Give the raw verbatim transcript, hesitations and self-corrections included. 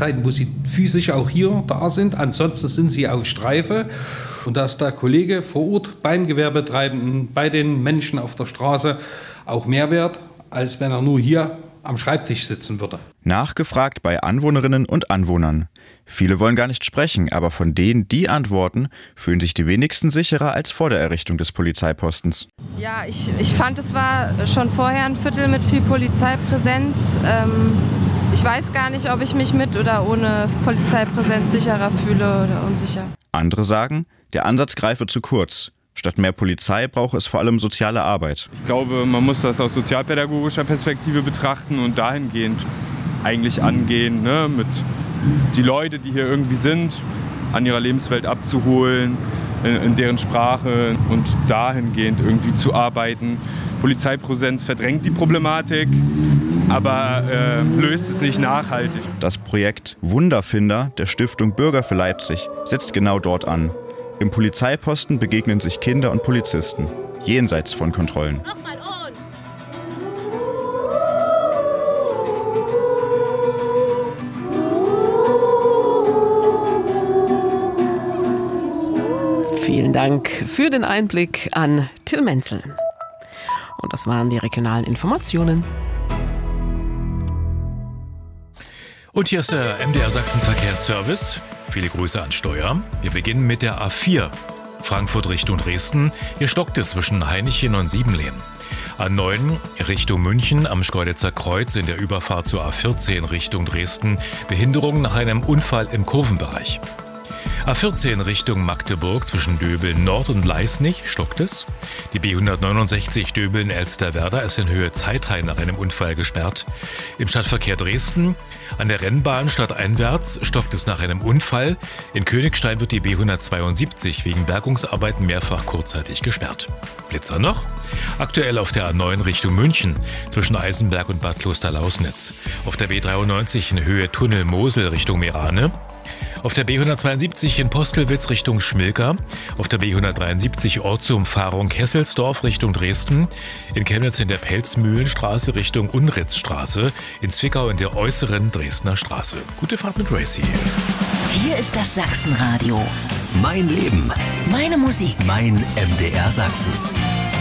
Zeiten, wo sie physisch auch hier da sind. Ansonsten sind sie auf Streife. Und da ist der Kollege vor Ort beim Gewerbetreibenden, bei den Menschen auf der Straße auch mehr wert, als wenn er nur hier am Schreibtisch sitzen würde. Nachgefragt bei Anwohnerinnen und Anwohnern. Viele wollen gar nicht sprechen, aber von denen, die antworten, fühlen sich die wenigsten sicherer als vor der Errichtung des Polizeipostens. Ja, ich, ich fand, es war schon vorher ein Viertel mit viel Polizeipräsenz. Ähm, ich weiß gar nicht, ob ich mich mit oder ohne Polizeipräsenz sicherer fühle oder unsicher. Andere sagen, der Ansatz greife zu kurz. Statt mehr Polizei braucht es vor allem soziale Arbeit. Ich glaube, man muss das aus sozialpädagogischer Perspektive betrachten und dahingehend eigentlich angehen, ne, mit die Leute, die hier irgendwie sind, an ihrer Lebenswelt abzuholen, in, in deren Sprache und dahingehend irgendwie zu arbeiten. Polizeipräsenz verdrängt die Problematik, aber äh, löst es nicht nachhaltig. Das Projekt Wunderfinder der Stiftung Bürger für Leipzig setzt genau dort an. Im Polizeiposten begegnen sich Kinder und Polizisten, jenseits von Kontrollen. Vielen Dank für den Einblick an Till Menzel. Und das waren die regionalen Informationen. Und hier ist der M D R Sachsen Verkehrsservice. Viele Grüße an Steuer. Wir beginnen mit der A vier. Frankfurt Richtung Dresden. Hier stockt es zwischen Hainichen und Siebenlehen. A neun Richtung München am Schkeuditzer Kreuz in der Überfahrt zur A vierzehn Richtung Dresden. Behinderung nach einem Unfall im Kurvenbereich. A vierzehn Richtung Magdeburg zwischen Döbeln Nord und Leisnig stockt es. Die B hundertneunundsechzig Döbeln-Elsterwerda ist in Höhe Zeithain nach einem Unfall gesperrt. Im Stadtverkehr Dresden an der Rennbahn stadteinwärts stockt es nach einem Unfall. In Königstein wird die B hundertzweiundsiebzig wegen Bergungsarbeiten mehrfach kurzzeitig gesperrt. Blitzer noch? Aktuell auf der A neun Richtung München zwischen Eisenberg und Bad Klosterlausnitz. Auf der B dreiundneunzig in Höhe Tunnel Mosel Richtung Merane. Auf der B hundertzweiundsiebzig in Postelwitz Richtung Schmilka, auf der B hundertdreiundsiebzig Ortsumfahrung Kesselsdorf Richtung Dresden, in Chemnitz in der Pelzmühlenstraße Richtung Unritzstraße, in Zwickau in der äußeren Dresdner Straße. Gute Fahrt mit Racy. Hier ist das Sachsenradio. Mein Leben. Meine Musik. Mein M D R Sachsen.